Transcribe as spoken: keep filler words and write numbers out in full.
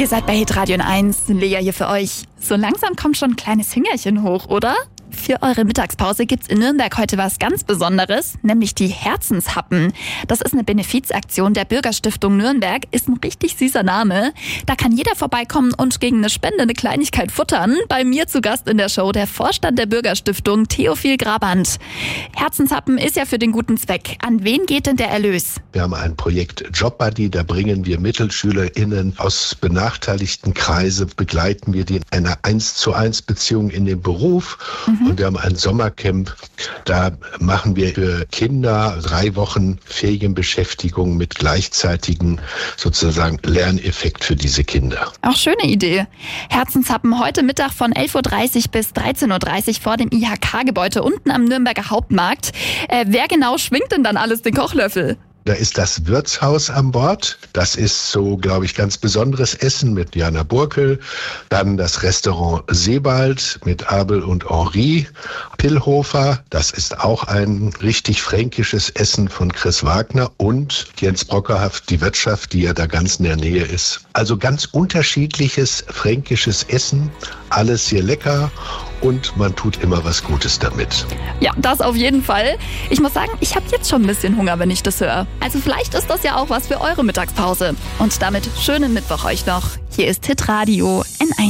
Ihr seid bei Hitradio eins, Lea hier für euch. So langsam kommt schon ein kleines Hüngerchen hoch, oder? Für eure Mittagspause gibt's in Nürnberg heute was ganz Besonderes, nämlich die Herzenshappen. Das ist eine Benefizaktion der Bürgerstiftung Nürnberg, ist ein richtig süßer Name. Da kann jeder vorbeikommen und gegen eine Spende eine Kleinigkeit futtern. Bei mir zu Gast in der Show der Vorstand der Bürgerstiftung, Theophil Graband. Herzenshappen ist ja für den guten Zweck. An wen geht denn der Erlös? Wir haben ein Projekt JobBuddy, da bringen wir MittelschülerInnen aus benachteiligten Kreisen, begleiten wir die in einer eins zu eins Beziehung in den Beruf. Mhm. Und wir haben ein Sommercamp, da machen wir für Kinder drei Wochen Ferienbeschäftigung mit gleichzeitigen sozusagen Lerneffekt für diese Kinder. Auch schöne Idee. Herzenshappen heute Mittag von elf Uhr dreißig bis dreizehn Uhr dreißig vor dem I H K-Gebäude unten am Nürnberger Hauptmarkt. Äh, wer genau schwingt denn dann alles den Kochlöffel? Da ist das Wirtshaus an Bord. Das ist so, glaube ich, ganz besonderes Essen mit Jana Burkel. Dann das Restaurant Sebald mit Abel und Henri. Pillhofer, das ist auch ein richtig fränkisches Essen von Chris Wagner. Und Jens Brockerhaft, die Wirtschaft, die ja da ganz in der Nähe ist. Also ganz unterschiedliches fränkisches Essen. Alles sehr lecker. Und man tut immer was Gutes damit. Ja, das auf jeden Fall. Ich muss sagen, ich habe jetzt schon ein bisschen Hunger, wenn ich das höre. Also vielleicht ist das ja auch was für eure Mittagspause. Und damit schönen Mittwoch euch noch. Hier ist Hitradio.